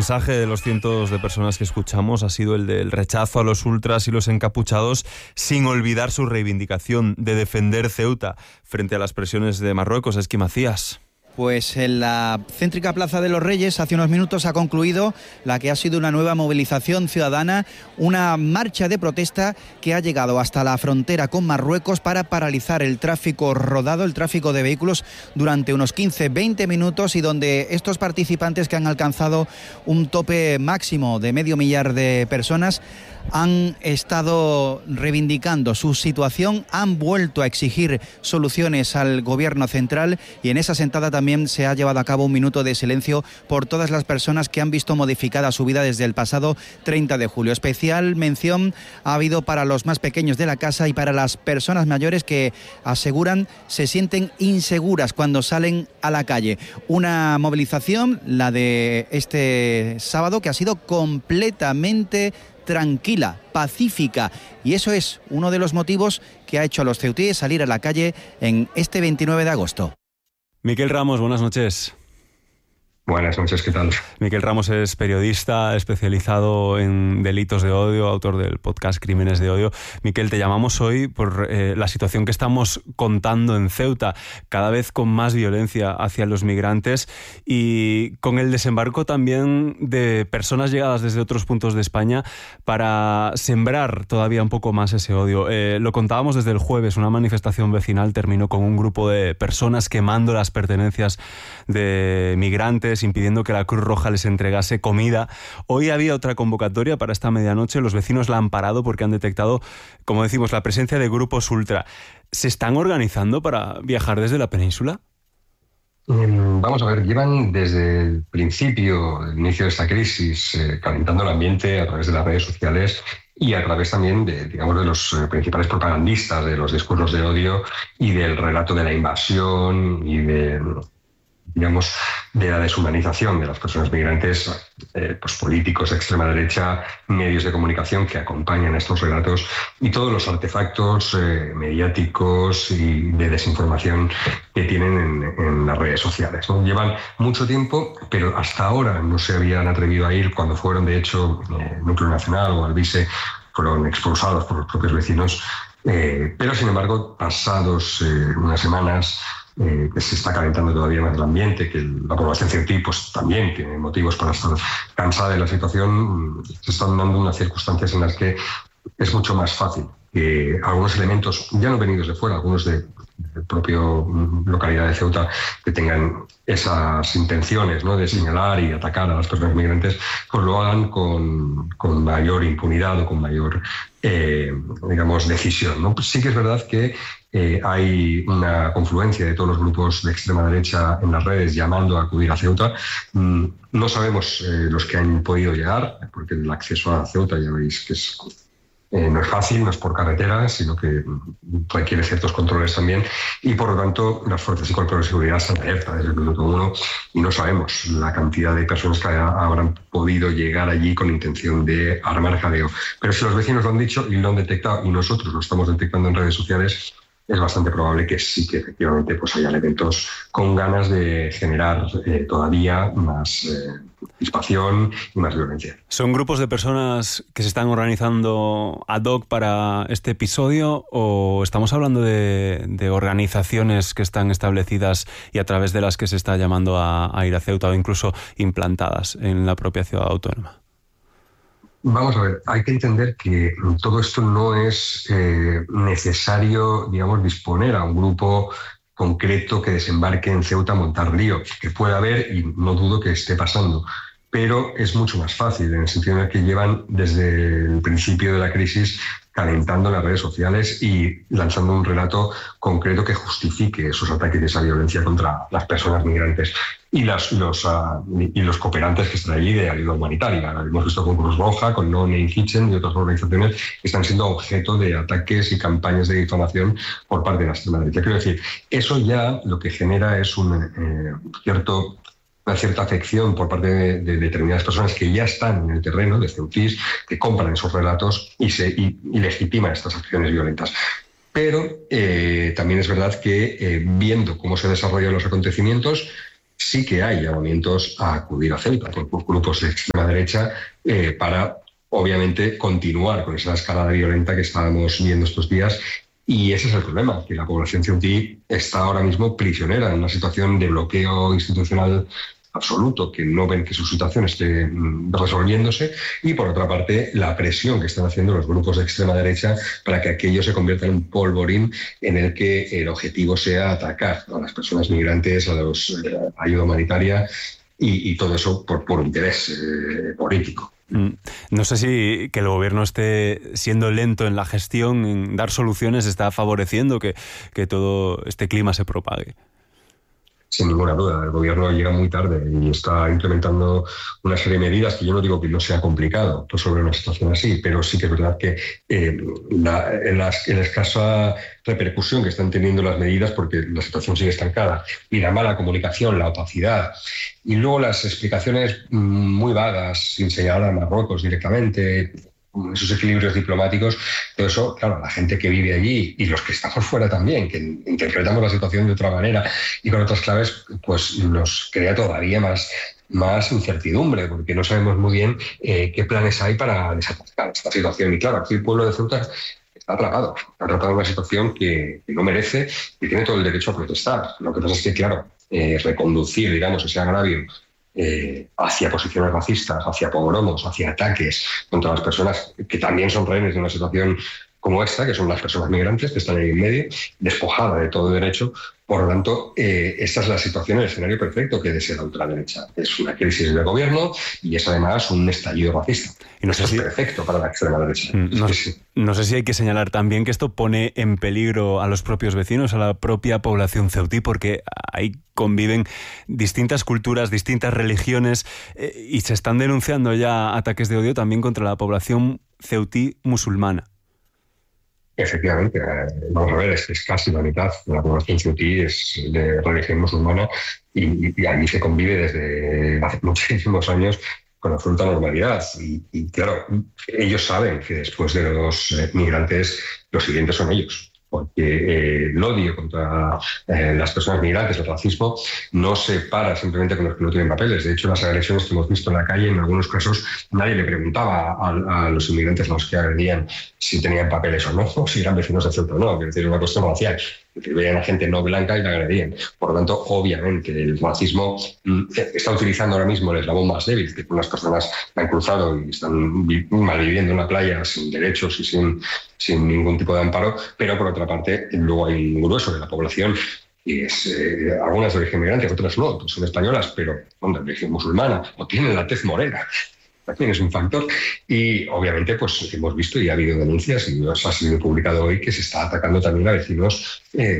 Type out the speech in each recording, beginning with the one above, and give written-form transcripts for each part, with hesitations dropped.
mensaje de los cientos de personas que escuchamos ha sido el del rechazo a los ultras y los encapuchados, sin olvidar su reivindicación de defender Ceuta frente a las presiones de Marruecos. Esqui Macías. Pues en la céntrica Plaza de los Reyes hace unos minutos ha concluido la que ha sido una nueva movilización ciudadana, una marcha de protesta que ha llegado hasta la frontera con Marruecos para paralizar el tráfico rodado, el tráfico de vehículos durante unos 15-20 minutos, y donde estos participantes, que han alcanzado un tope máximo de 500.000 de personas, han estado reivindicando su situación, han vuelto a exigir soluciones al gobierno central, y en esa sentada también se ha llevado a cabo un minuto de silencio por todas las personas que han visto modificada su vida desde el pasado 30 de julio. Especial mención ha habido para los más pequeños de la casa y para las personas mayores que aseguran se sienten inseguras cuando salen a la calle. Una movilización, la de este sábado, que ha sido completamente tranquila, pacífica, y eso es uno de los motivos que ha hecho a los ceutíes salir a la calle en este 29 de agosto. Miquel Ramos, buenas noches. Buenas noches, ¿qué tal? Miquel Ramos es periodista especializado en delitos de odio, autor del podcast Crímenes de Odio. Miquel, te llamamos hoy por la situación que estamos contando en Ceuta, cada vez con más violencia hacia los migrantes y con el desembarco también de personas llegadas desde otros puntos de España para sembrar todavía un poco más ese odio. Lo contábamos desde el jueves, una manifestación vecinal terminó con un grupo de personas quemando las pertenencias de migrantes, impidiendo que la Cruz Roja les entregase comida. Hoy había otra convocatoria para esta medianoche. Los vecinos la han parado porque han detectado, como decimos, la presencia de grupos ultra. ¿Se están organizando para viajar desde la península? Vamos a ver, llevan desde el principio, el inicio de esta crisis, calentando el ambiente a través de las redes sociales y a través también de los principales propagandistas de los discursos de odio y del relato de la invasión y de la deshumanización de las personas migrantes, pues políticos de extrema derecha, medios de comunicación que acompañan estos relatos y todos los artefactos mediáticos y de desinformación que tienen en las redes sociales, ¿no? Llevan mucho tiempo, pero hasta ahora no se habían atrevido a ir. Cuando fueron, de hecho, Núcleo Nacional o Alvise, fueron expulsados por los propios vecinos, pero sin embargo, pasados unas semanas, que se está calentando todavía más el ambiente, que la población ceutí pues también tiene motivos para estar cansada de la situación, se están dando unas circunstancias en las que es mucho más fácil que algunos elementos, ya no venidos de fuera, algunos de la propia localidad de Ceuta, que tengan esas intenciones, ¿no?, de señalar y atacar a las personas migrantes, pues lo hagan con mayor impunidad o con mayor decisión, ¿no? Pues sí que es verdad que hay una confluencia de todos los grupos de extrema derecha en las redes llamando a acudir a Ceuta. No sabemos los que han podido llegar, porque el acceso a Ceuta ya veis que no es fácil, no es por carretera, sino que requiere ciertos controles también, y por lo tanto las fuerzas y cuerpos de seguridad están alerta desde el minuto uno y no sabemos la cantidad de personas que habrán podido llegar allí con intención de armar jaleo. Pero si los vecinos lo han dicho y lo han detectado y nosotros lo estamos detectando en redes sociales, es bastante probable que sí que efectivamente pues haya elementos con ganas de generar todavía más crispación y más violencia. ¿Son grupos de personas que se están organizando ad hoc para este episodio o estamos hablando de organizaciones que están establecidas y a través de las que se está llamando a ir a Ceuta o incluso implantadas en la propia ciudad autónoma? Vamos a ver, hay que entender que todo esto no es necesario, disponer a un grupo concreto que desembarque en Ceuta a montar lío, que puede haber y no dudo que esté pasando, pero es mucho más fácil en el sentido en el que llevan desde el principio de la crisis calentando las redes sociales y lanzando un relato concreto que justifique esos ataques y esa violencia contra las personas migrantes y los cooperantes que están allí de ayuda humanitaria. Hemos visto con Cruz Roja, con No Name Kitchen y otras organizaciones que están siendo objeto de ataques y campañas de difamación por parte de la extrema derecha. Quiero decir, eso ya lo que genera es una cierta afección por parte de determinadas personas que ya están en el terreno de ceutís, que compran esos relatos y legitiman estas acciones violentas. Pero también es verdad que viendo cómo se desarrollan los acontecimientos, sí que hay llamamientos a acudir a Ceuta por grupos de extrema derecha para, obviamente, continuar con esa escalada violenta que estábamos viendo estos días. Y ese es el problema, que la población ceutí está ahora mismo prisionera en una situación de bloqueo institucional absoluto, que no ven que su situación esté resolviéndose, y por otra parte la presión que están haciendo los grupos de extrema derecha para que aquello se convierta en un polvorín en el que el objetivo sea atacar a las personas migrantes, a la ayuda humanitaria y todo eso por interés político. No sé si que el gobierno esté siendo lento en la gestión, en dar soluciones, está favoreciendo que todo este clima se propague. Sin ninguna duda, el gobierno llega muy tarde y está implementando una serie de medidas que yo no digo que no sea complicado sobre una situación así, pero sí que es verdad que la escasa repercusión que están teniendo las medidas, porque la situación sigue estancada, y la mala comunicación, la opacidad, y luego las explicaciones muy vagas, sin señalar a Marruecos directamente, esos equilibrios diplomáticos, todo eso, claro, la gente que vive allí y los que estamos fuera también, que interpretamos la situación de otra manera y con otras claves, pues nos crea todavía más incertidumbre, porque no sabemos muy bien qué planes hay para desatascar esta situación. Y claro, aquí el pueblo de Ceuta está atrapado en una situación que no merece y tiene todo el derecho a protestar. Lo que pasa es que, claro, reconducir, digamos, ese agravio hacia posiciones racistas, hacia pogromos, hacia ataques contra las personas que también son rehenes de una situación como esta, que son las personas migrantes que están ahí en medio, despojada de todo derecho. Por lo tanto, esta es la situación, el escenario perfecto que desea la ultraderecha. Es una crisis de gobierno y es además un estallido racista. Y no sé si... es perfecto para la extrema derecha. No sé si hay que señalar también que esto pone en peligro a los propios vecinos, a la propia población ceutí, porque ahí conviven distintas culturas, distintas religiones, y se están denunciando ya ataques de odio también contra la población ceutí musulmana. Efectivamente, vamos a ver, es casi la mitad de la población ceutí es de religión musulmana y allí se convive desde hace muchísimos años con absoluta normalidad. Y claro, ellos saben que después de los migrantes, los siguientes son ellos. Porque el odio contra las personas migrantes, el racismo, no se para simplemente con los que no tienen papeles. De hecho, las agresiones que hemos visto en la calle, en algunos casos, nadie le preguntaba a los inmigrantes a los que agredían si tenían papeles o no, o si eran vecinos de Ceuta o no. Es decir, una cuestión racial. Que veían a gente no blanca y la agredían. Por lo tanto, obviamente, el racismo está utilizando ahora mismo el eslabón más débil, que unas personas han cruzado y están malviviendo en la playa sin derechos y sin ningún tipo de amparo, pero por otra parte, luego hay un grueso de la población y es algunas de origen migrante, otras no, otras son españolas, pero de origen musulmana o tienen la tez morena. También es un factor y obviamente pues hemos visto y ha habido denuncias y ha sido publicado hoy que se está atacando también a vecinos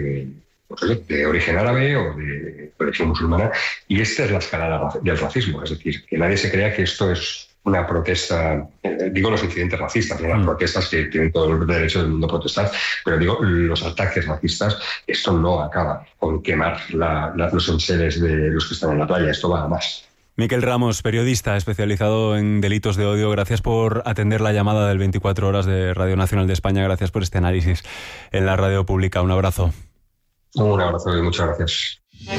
de origen árabe o de origen musulmana, y esta es la escalada del racismo, es decir, que nadie se crea que esto es una protesta, digo los incidentes racistas, no las protestas que tienen todo el derecho del mundo a protestar, pero digo los ataques racistas, esto no acaba con quemar los enseres de los que están en la playa, esto va a más. Miquel Ramos, periodista especializado en delitos de odio, gracias por atender la llamada del 24 Horas de Radio Nacional de España, gracias por este análisis en la radio pública. Un abrazo. Un abrazo y muchas gracias.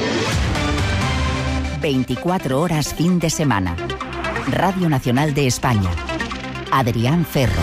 24 horas fin de semana. Radio Nacional de España. Adrián Ferro.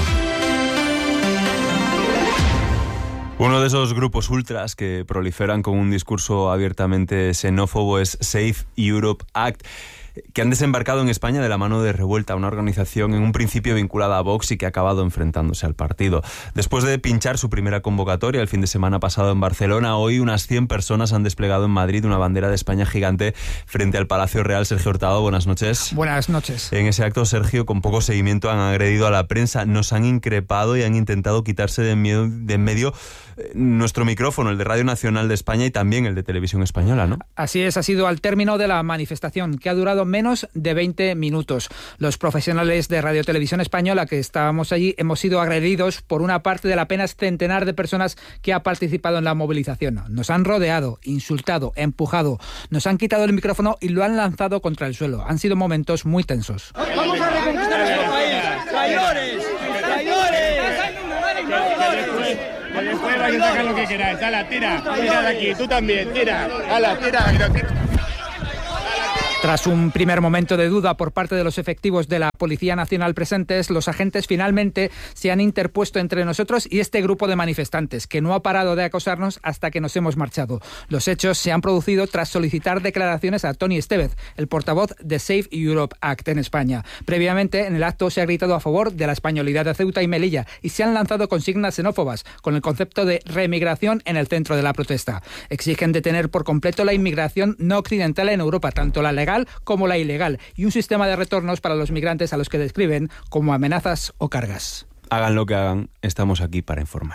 Uno de esos grupos ultras que proliferan con un discurso abiertamente xenófobo es Save Europe Act, que han desembarcado en España de la mano de Revuelta, una organización en un principio vinculada a Vox y que ha acabado enfrentándose al partido. Después de pinchar su primera convocatoria el fin de semana pasado en Barcelona, hoy unas 100 personas han desplegado en Madrid una bandera de España gigante frente al Palacio Real. Sergio Hurtado, buenas noches. Buenas noches. En ese acto, Sergio, con poco seguimiento han agredido a la prensa, nos han increpado y han intentado quitarse de en medio nuestro micrófono, el de Radio Nacional de España y también el de Televisión Española, ¿no? Así es, ha sido al término de la manifestación, que ha durado menos de 20 minutos. Los profesionales de Radio Televisión Española que estábamos allí hemos sido agredidos por una parte del apenas centenar de personas que ha participado en la movilización. Nos han rodeado, insultado, empujado, nos han quitado el micrófono y lo han lanzado contra el suelo. Han sido momentos muy tensos. ¡Vamos a reconquistar nuestro país! ¡Traidores! ¡Traidores! Después vais a sacar lo que queráis. Hala, tira de aquí, tú también, tira. Hala, tira. Tras un primer momento de duda por parte de los efectivos de la Policía Nacional presentes, los agentes finalmente se han interpuesto entre nosotros y este grupo de manifestantes, que no ha parado de acosarnos hasta que nos hemos marchado. Los hechos se han producido tras solicitar declaraciones a Toni Estevez, el portavoz de Save Europe Act en España. Previamente, en el acto se ha gritado a favor de la españolidad de Ceuta y Melilla y se han lanzado consignas xenófobas con el concepto de reemigración en el centro de la protesta. Exigen detener por completo la inmigración no occidental en Europa, tanto la legal como la ilegal, y un sistema de retornos para los migrantes a los que describen como amenazas o cargas. Hagan lo que hagan, estamos aquí para informar.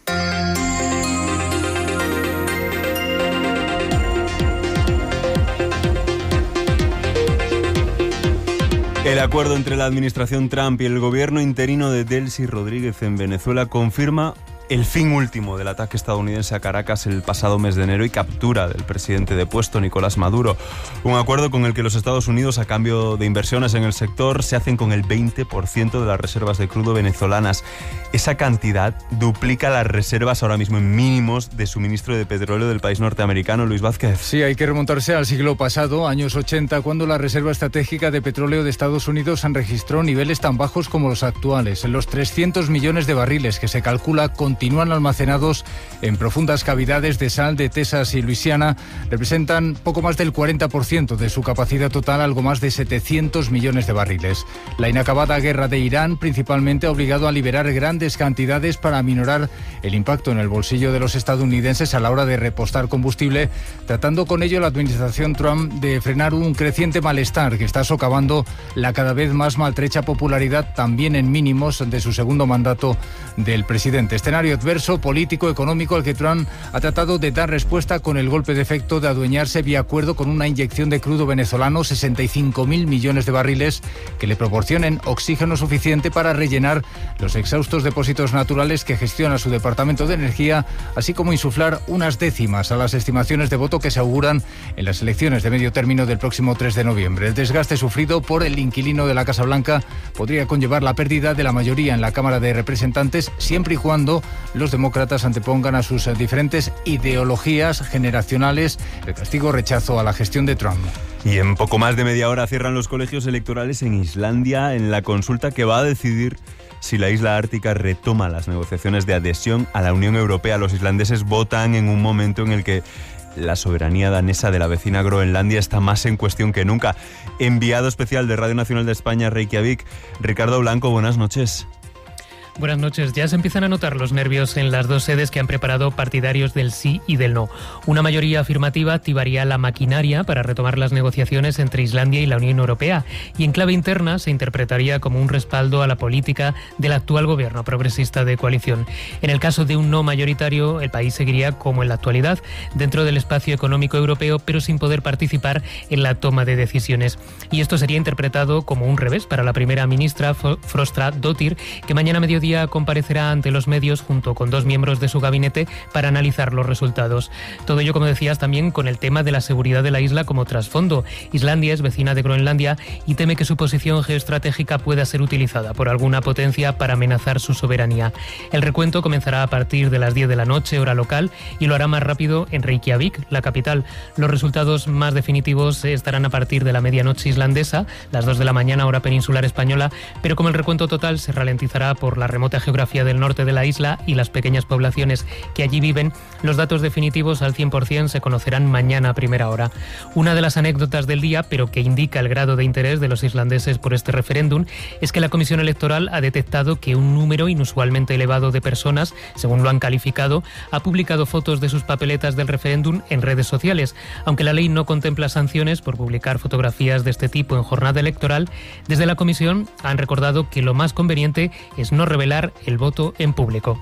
El acuerdo entre la administración Trump y el gobierno interino de Delcy Rodríguez en Venezuela confirma el fin último del ataque estadounidense a Caracas el pasado mes de enero y captura del presidente depuesto Nicolás Maduro. Un acuerdo con el que los Estados Unidos, a cambio de inversiones en el sector, se hacen con el 20% de las reservas de crudo venezolanas. Esa cantidad duplica las reservas ahora mismo en mínimos de suministro de petróleo del país norteamericano. Luis Vázquez. Sí, hay que remontarse al siglo pasado, años 80, cuando la reserva estratégica de petróleo de Estados Unidos registró niveles tan bajos como los actuales. Los 300 millones de barriles que se calcula continúan almacenados en profundas cavidades de sal de Texas y Luisiana representan poco más del 40% de su capacidad total, algo más de 700 millones de barriles. La inacabada guerra de Irán principalmente ha obligado a liberar grandes cantidades para aminorar el impacto en el bolsillo de los estadounidenses a la hora de repostar combustible, tratando con ello la administración Trump de frenar un creciente malestar que está socavando la cada vez más maltrecha popularidad, también en mínimos, de su segundo mandato del presidente. Escenario adverso, político, económico, al que Trump ha tratado de dar respuesta con el golpe de efecto de adueñarse vía acuerdo con una inyección de crudo venezolano, 65.000 millones de barriles, que le proporcionen oxígeno suficiente para rellenar los exhaustos depósitos naturales que gestiona su Departamento de Energía, así como insuflar unas décimas a las estimaciones de voto que se auguran en las elecciones de medio término del próximo 3 de noviembre. El desgaste sufrido por el inquilino de la Casa Blanca podría conllevar la pérdida de la mayoría en la Cámara de Representantes, siempre y cuando los demócratas antepongan a sus diferentes ideologías generacionales el castigo rechazo a la gestión de Trump. Y en poco más de media hora cierran los colegios electorales en Islandia en la consulta que va a decidir si la isla ártica retoma las negociaciones de adhesión a la Unión Europea. Los islandeses votan en un momento en el que la soberanía danesa de la vecina Groenlandia está más en cuestión que nunca. Enviado especial de Radio Nacional de España a Reykjavik, Ricardo Blanco, buenas noches. Buenas noches. Ya se empiezan a notar los nervios en las dos sedes que han preparado partidarios del sí y del no. Una mayoría afirmativa activaría la maquinaria para retomar las negociaciones entre Islandia y la Unión Europea, y en clave interna se interpretaría como un respaldo a la política del actual gobierno progresista de coalición. En el caso de un no mayoritario, el país seguiría como en la actualidad, dentro del espacio económico europeo, pero sin poder participar en la toma de decisiones. Y esto sería interpretado como un revés para la primera ministra Frostadóttir, que mañana a mediodía comparecerá ante los medios junto con 2 miembros de su gabinete para analizar los resultados. Todo ello, como decías, también con el tema de la seguridad de la isla como trasfondo. Islandia es vecina de Groenlandia y teme que su posición geoestratégica pueda ser utilizada por alguna potencia para amenazar su soberanía. El recuento comenzará a partir de las 10 de la noche, hora local, y lo hará más rápido en Reykjavik, la capital. Los resultados más definitivos estarán a partir de la medianoche islandesa, las 2 de la mañana, hora peninsular española, pero como el recuento total se ralentizará por la remota geografía del norte de la isla y las pequeñas poblaciones que allí viven, los datos definitivos al 100% se conocerán mañana a primera hora. Una de las anécdotas del día, pero que indica el grado de interés de los islandeses por este referéndum, es que la Comisión Electoral ha detectado que un número inusualmente elevado de personas, según lo han calificado, ha publicado fotos de sus papeletas del referéndum en redes sociales. Aunque la ley no contempla sanciones por publicar fotografías de este tipo en jornada electoral, desde la Comisión han recordado que lo más conveniente es no revelar el voto en público.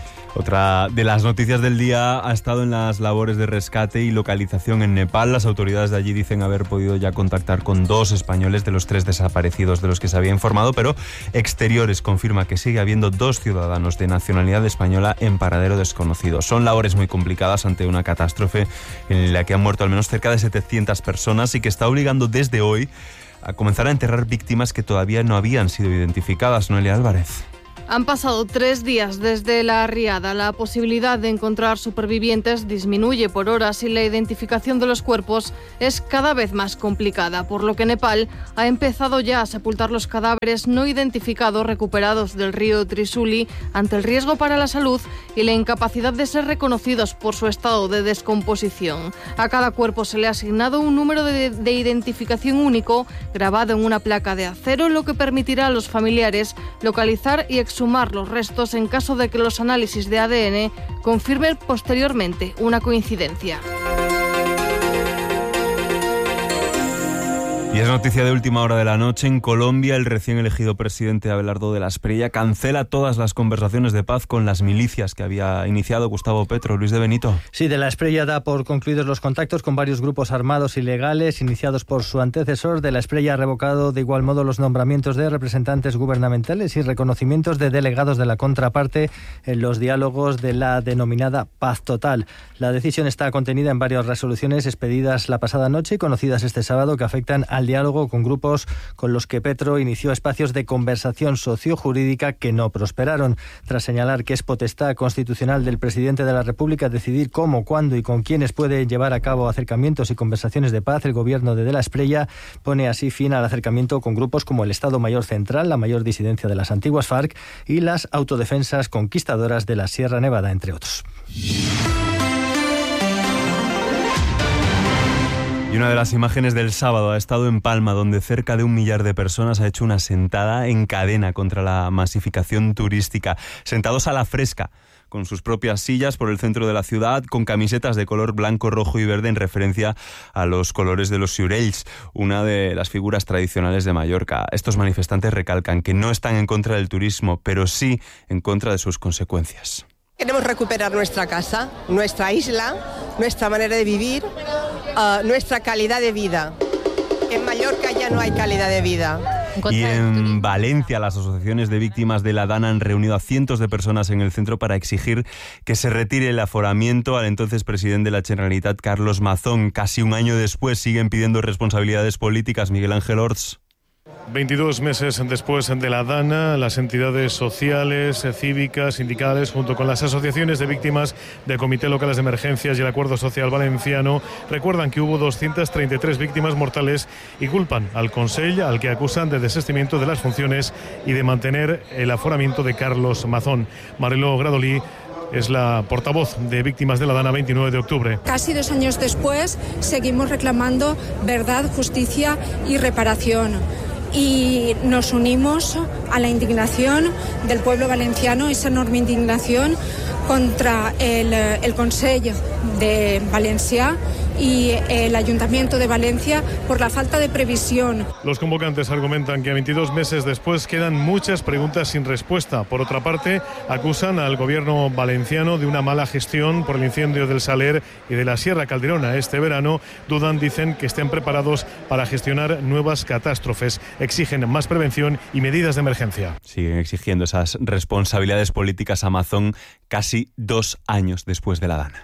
Otra de las noticias del día ha estado en las labores de rescate y localización en Nepal. Las autoridades de allí dicen haber podido ya contactar con 2 españoles de los 3 desaparecidos de los que se había informado, pero Exteriores confirma que sigue habiendo 2 ciudadanos de nacionalidad española en paradero desconocido. Son labores muy complicadas ante una catástrofe en la que han muerto al menos cerca de 700 personas y que está obligando desde hoy a comenzar a enterrar víctimas que todavía no habían sido identificadas. Noelia Álvarez. Han pasado 3 días desde la riada. La posibilidad de encontrar supervivientes disminuye por horas y la identificación de los cuerpos es cada vez más complicada, por lo que Nepal ha empezado ya a sepultar los cadáveres no identificados recuperados del río Trisuli ante el riesgo para la salud y la incapacidad de ser reconocidos por su estado de descomposición. A cada cuerpo se le ha asignado un número de identificación único grabado en una placa de acero, lo que permitirá a los familiares localizar y exhumar los restos en caso de que los análisis de ADN confirmen posteriormente una coincidencia. Y es noticia de última hora de la noche. En Colombia, el recién elegido presidente Abelardo de la Espriella cancela todas las conversaciones de paz con las milicias que había iniciado Gustavo Petro. Luis de Benito. Sí, de la Espriella da por concluidos los contactos con varios grupos armados ilegales iniciados por su antecesor. De la Espriella ha revocado de igual modo los nombramientos de representantes gubernamentales y reconocimientos de delegados de la contraparte en los diálogos de la denominada Paz Total. La decisión está contenida en varias resoluciones expedidas la pasada noche y conocidas este sábado que afectan al diálogo con grupos con los que Petro inició espacios de conversación sociojurídica que no prosperaron. Tras señalar que es potestad constitucional del presidente de la República decidir cómo, cuándo y con quiénes puede llevar a cabo acercamientos y conversaciones de paz, el gobierno de la Espriella pone así fin al acercamiento con grupos como el Estado Mayor Central, la mayor disidencia de las antiguas FARC y las autodefensas conquistadoras de la Sierra Nevada, entre otros. Y una de las imágenes del sábado ha estado en Palma, donde cerca de 1 millar de personas ha hecho una sentada en cadena contra la masificación turística. Sentados a la fresca, con sus propias sillas por el centro de la ciudad, con camisetas de color blanco, rojo y verde en referencia a los colores de los Siurells, una de las figuras tradicionales de Mallorca. Estos manifestantes recalcan que no están en contra del turismo, pero sí en contra de sus consecuencias. Queremos recuperar nuestra casa, nuestra isla, nuestra manera de vivir, nuestra calidad de vida. En Mallorca ya no hay calidad de vida. Y en Valencia, las asociaciones de víctimas de la Dana han reunido a cientos de personas en el centro para exigir que se retire el aforamiento al entonces presidente de la Generalitat, Carlos Mazón. Casi un año después siguen pidiendo responsabilidades políticas. Miguel Ángel Orts. 22 meses después de la Dana, las entidades sociales, cívicas, sindicales, junto con las asociaciones de víctimas del Comité Locales de Emergencias y el Acuerdo Social Valenciano, recuerdan que hubo 233 víctimas mortales y culpan al Consell, al que acusan de desistimiento de las funciones y de mantener el aforamiento de Carlos Mazón. Mariló Gradolí es la portavoz de Víctimas de la Dana 29 de octubre. Casi 2 años después seguimos reclamando verdad, justicia y reparación. Y nos unimos a la indignación del pueblo valenciano, esa enorme indignación contra el Consell de Valencia y el Ayuntamiento de Valencia por la falta de previsión. Los convocantes argumentan que a 22 meses después quedan muchas preguntas sin respuesta. Por otra parte, acusan al gobierno valenciano de una mala gestión por el incendio del Saler y de la Sierra Calderona este verano. Dudan, dicen, que estén preparados para gestionar nuevas catástrofes. Exigen más prevención y medidas de emergencia. Siguen exigiendo esas responsabilidades políticas a Mazón casi 2 años después de la Dana.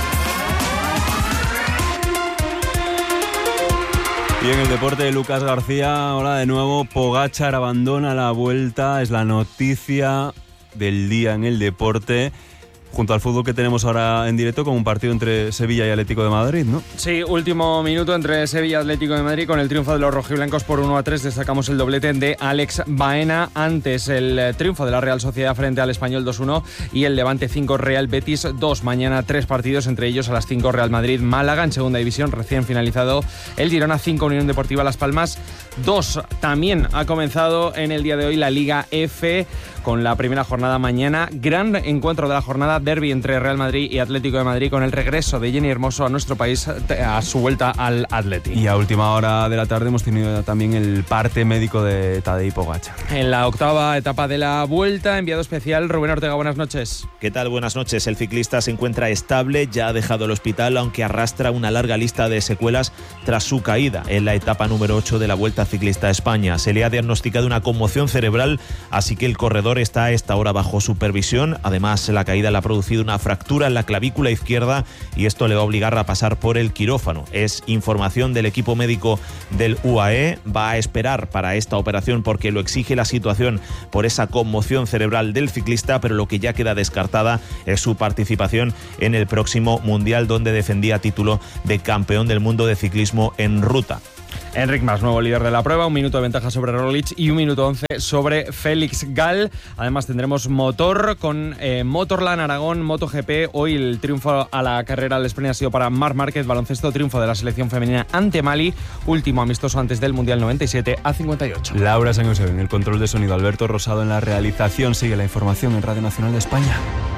Y en el deporte de Lucas García, ahora de nuevo, Pogačar abandona la Vuelta, es la noticia del día en el deporte. Junto al fútbol que tenemos ahora en directo con un partido entre Sevilla y Atlético de Madrid, ¿no? Sí, último minuto entre Sevilla y Atlético de Madrid con el triunfo de los rojiblancos por 1-3. Destacamos el doblete de Alex Baena. Antes el triunfo de la Real Sociedad frente al Español 2-1 y el Levante 5, Real Betis 2. Mañana 3 partidos, entre ellos a las 5 Real Madrid Málaga en segunda división, recién finalizado el Girona 5, Unión Deportiva Las Palmas 2. También ha comenzado en el día de hoy la Liga F con la primera jornada mañana. Gran encuentro de la jornada, derbi entre Real Madrid y Atlético de Madrid, con el regreso de Jenny Hermoso a nuestro país a su vuelta al Atleti. Y a última hora de la tarde hemos tenido también el parte médico de Tadej Pogačar. En la octava etapa de la Vuelta, enviado especial Rubén Ortega, buenas noches. ¿Qué tal? Buenas noches. El ciclista se encuentra estable, ya ha dejado el hospital, aunque arrastra una larga lista de secuelas tras su caída en la etapa número 8 de la Vuelta Ciclista España. Se le ha diagnosticado una conmoción cerebral, así que el corredor está a esta hora bajo supervisión. Además, la caída le ha producido una fractura en la clavícula izquierda y esto le va a obligar a pasar por el quirófano. Es información del equipo médico del UAE. Va a esperar para esta operación porque lo exige la situación por esa conmoción cerebral del ciclista, pero lo que ya queda descartada es su participación en el próximo Mundial, donde defendía título de campeón del mundo de ciclismo en ruta. Enric Mas, nuevo líder de la prueba, 1 minuto de ventaja sobre Roglic y 1 minuto 11 sobre Félix Gall. Además tendremos motor con Motorland Aragón, MotoGP. Hoy el triunfo a la carrera del sprint ha sido para Marc Márquez. Baloncesto, triunfo de la selección femenina ante Mali, último amistoso antes del Mundial 97 a 58. Laura San José en el control de sonido, Alberto Rosado en la realización. Sigue la información en Radio Nacional de España.